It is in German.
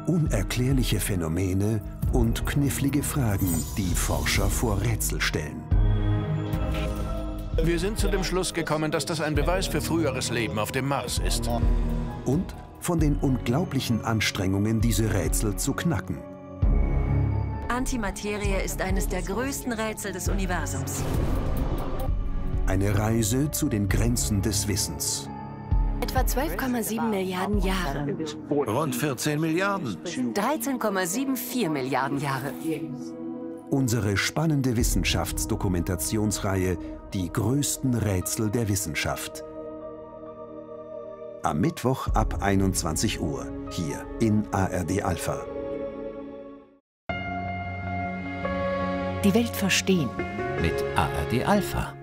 Unerklärliche Phänomene und knifflige Fragen, die Forscher vor Rätsel stellen. Wir sind zu dem Schluss gekommen, dass das ein Beweis für früheres Leben auf dem Mars ist. Und von den unglaublichen Anstrengungen, diese Rätsel zu knacken. Antimaterie ist eines der größten Rätsel des Universums. Eine Reise zu den Grenzen des Wissens. Etwa 12,7 Milliarden Jahre. Rund 14 Milliarden. 13,74 Milliarden Jahre. Unsere spannende Wissenschaftsdokumentationsreihe Die größten Rätsel der Wissenschaft. Am Mittwoch ab 21 Uhr, hier in ARD Alpha. Die Welt verstehen mit ARD Alpha.